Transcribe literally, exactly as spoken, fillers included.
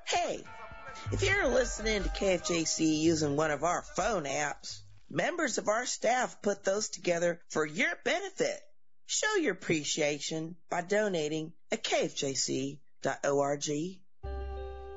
Hey, if you're listening to K F J C using one of our phone apps, members of our staff put those together for your benefit. Show your appreciation by donating at k f j c dot org